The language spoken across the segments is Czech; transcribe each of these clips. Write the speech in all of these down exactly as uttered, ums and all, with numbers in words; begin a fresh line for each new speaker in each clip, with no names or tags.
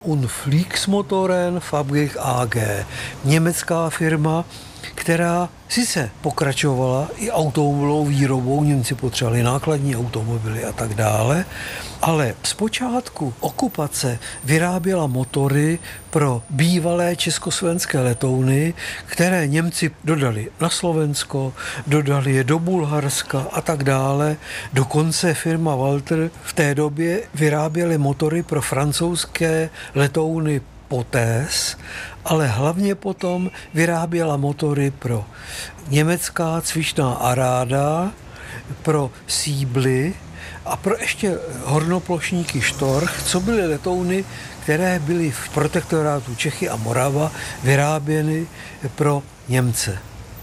Und Flixmotoren Fabrik A G, německá firma, která sice pokračovala i automobilovou výrobou, Němci potřebovali nákladní automobily a tak dále, ale zpočátku okupace vyráběla motory pro bývalé československé letouny, které Němci dodali na Slovensko, dodali je do Bulharska a tak dále. Dokonce firma Walter v té době vyráběly motory pro francouzské letouny Potés, ale hlavně potom vyráběla motory pro německá cvičná aráda, pro Siebly a pro ještě hornoplošníky Storch, co byly letouny, které byly v protektorátu Čechy a Morava vyráběny pro Němce.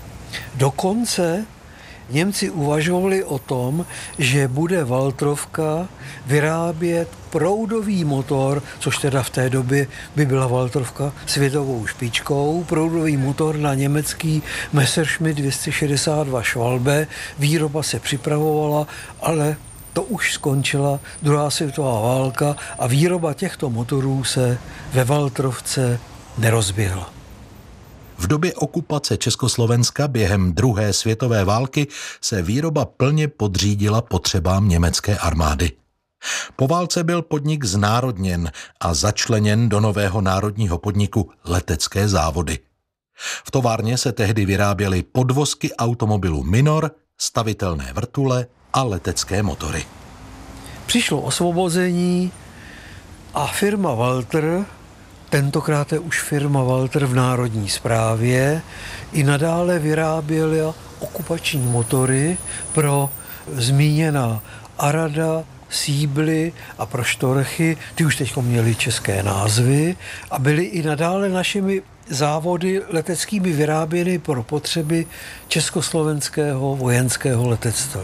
Dokonce Němci uvažovali o tom, že bude Waltrovka vyrábět proudový motor, což teda v té době by byla Waltrovka světovou špičkou, proudový motor na německý Messerschmitt dvě stě šedesát dva Schwalbe. Výroba se připravovala, ale to už skončila druhá světová válka a výroba těchto motorů se ve Waltrovce nerozběhla.
V době okupace Československa během druhé světové války se výroba plně podřídila potřebám německé armády. Po válce byl podnik znárodněn a začleněn do nového národního podniku Letecké závody. V továrně se tehdy vyráběly podvozky automobilů Minor, stavitelné vrtule a letecké motory.
Přišlo osvobození a firma Walter, tentokrát je už firma Walter v národní správě, i nadále vyráběla okupační motory pro zmíněná Arada, Siebly a pro Storchy, ty už teď měly české názvy a byly i nadále našimi závody leteckými vyráběny pro potřeby československého vojenského letectva.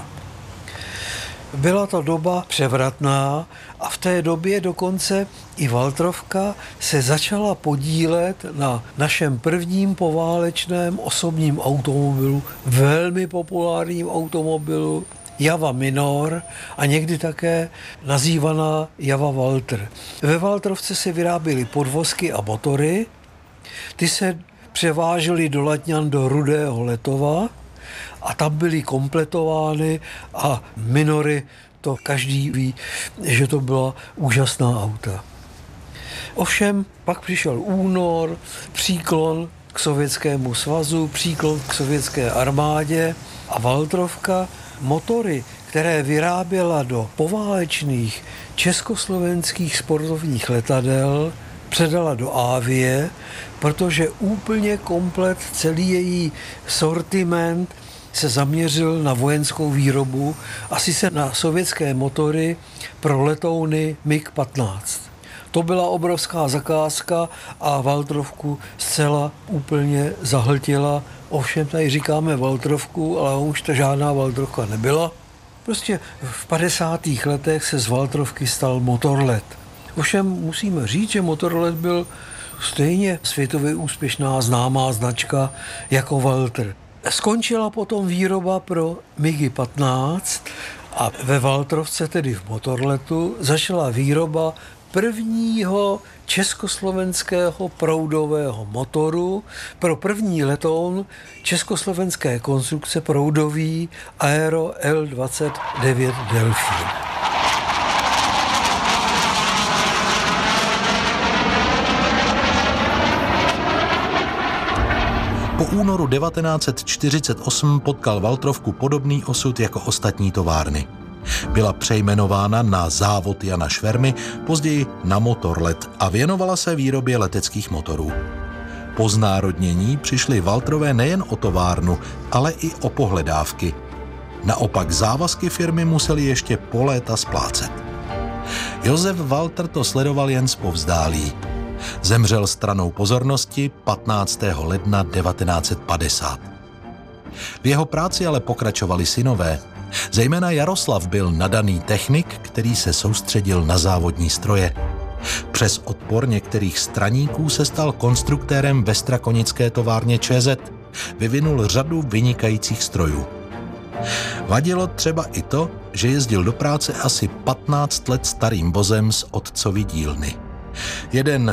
Byla to doba převratná a v té době dokonce i Waltrovka se začala podílet na našem prvním poválečném osobním automobilu, velmi populárním automobilu Java Minor a někdy také nazývaná Java Walter. Ve Waltrovce se vyráběly podvozky a motory, ty se převážely do Letňan do Rudého Letova a tam byly kompletovány a Minory, to každý ví, že to byla úžasná auta. Ovšem pak přišel únor, příklon k Sovětskému svazu, příklon k sovětské armádě a Waltrovka motory, které vyráběla do poválečných československých sportovních letadel, předala do Avie, protože úplně komplet celý její sortiment se zaměřil na vojenskou výrobu, asi se na sovětské motory pro letouny mig patnáct. To byla obrovská zakázka a Waltrovku zcela úplně zahltila. Ovšem tady říkáme Waltrovku, ale už to žádná Waltrovka nebyla. Prostě v padesátých letech se z Waltrovky stal motorlet. Ovšem musíme říct, že motorlet byl stejně světově úspěšná známá značka jako Walter. Skončila potom výroba pro mig patnáct a ve Waltrovce, tedy v motorletu, začala výroba prvního československého proudového motoru pro první letoun československé konstrukce proudový Aero L dvacet devět Delfín.
Po únoru devatenáct set čtyřicet osm potkal Waltrovku podobný osud jako ostatní továrny. Byla přejmenována na závod Jana Švermy, později na Motorlet a věnovala se výrobě leteckých motorů. Po znárodnění přišly Waltrové nejen o továrnu, ale i o pohledávky. Naopak závazky firmy museli ještě po léta splácet. Josef Walter to sledoval jen zpovzdálí. Zemřel stranou pozornosti patnáctého ledna devatenáct set padesát. V jeho práci ale pokračovali synové. Zejména Jaroslav byl nadaný technik, který se soustředil na závodní stroje. Přes odpor některých straníků se stal konstruktérem ve strakonické továrně ČZ. Vyvinul řadu vynikajících strojů. Vadilo třeba i to, že jezdil do práce asi patnáct let starým vozem z otcovy dílny. Jeden